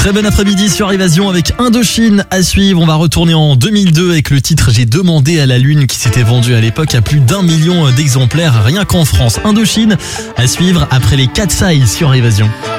Très bon après-midi sur Évasion avec Indochine à suivre. On va retourner en 2002 avec le titre J'ai demandé à la Lune qui s'était vendu à l'époque à plus d'1 million d'exemplaires rien qu'en France. Indochine à suivre après les 4 Size sur Évasion.